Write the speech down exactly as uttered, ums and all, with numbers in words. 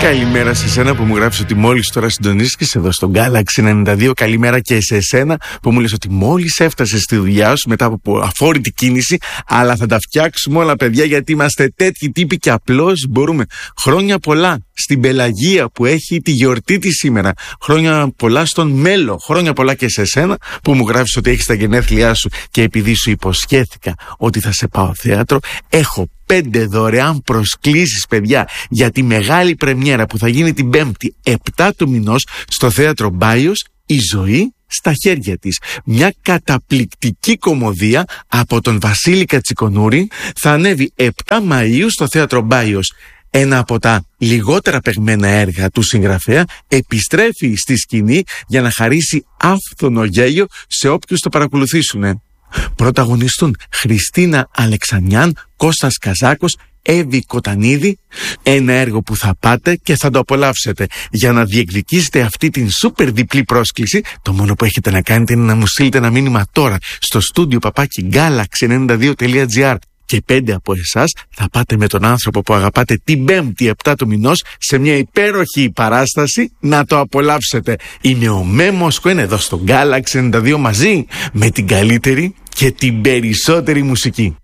Καλημέρα σε σένα που μου γράφεις ότι μόλις τώρα συντονίστηκες εδώ στο Galaxy ενενήντα δύο. Καλημέρα και σε σένα που μου λες ότι μόλις έφτασες στη δουλειά σου μετά από αφόρητη κίνηση. Αλλά θα τα φτιάξουμε όλα, παιδιά, γιατί είμαστε τέτοιοι τύποι και απλώς μπορούμε. Χρόνια πολλά στην Πελαγία που έχει τη γιορτή της σήμερα. Χρόνια πολλά στον Μέλο. Χρόνια πολλά και σε σένα που μου γράφεις ότι έχεις τα γενέθλιά σου και επειδή σου υποσχέθηκα ότι θα σε πάω θέατρο, έχω πέντε δωρεάν προσκλήσεις, παιδιά, για τη μεγάλη πρεμιέρα που θα γίνει την Πέμπτη επτά του μηνός στο θέατρο Μπάιος, η ζωή στα χέρια της. Μια καταπληκτική κωμωδία από τον Βασίλη Κατσικονούρη θα ανέβει επτά Μαΐου στο θέατρο Μπάιος. Ένα από τα λιγότερα παιγμένα έργα του συγγραφέα επιστρέφει στη σκηνή για να χαρίσει άφθονο γέλιο σε όποιους το παρακολουθήσουν. Πρωταγωνιστούν Χριστίνα Αλεξανιάν, Κώστας Καζάκος, Εύη Κοτανίδη. Ένα έργο που θα πάτε και θα το απολαύσετε. Για να διεκδικήσετε αυτή την σούπερ διπλή πρόσκληση, το μόνο που έχετε να κάνετε είναι να μου στείλετε ένα μήνυμα τώρα στο στούντιο παπάκι γκάλαξι ενενήντα δύο τελεία τζι άρ. Και πέντε από εσάς θα πάτε με τον άνθρωπο που αγαπάτε την Πέμπτη επτά του μηνός σε μια υπέροχη παράσταση να το απολαύσετε. Είναι ο Μέμος Κοέν εδώ στο Galaxy ενενήντα δύο μαζί με την καλύτερη και την περισσότερη μουσική.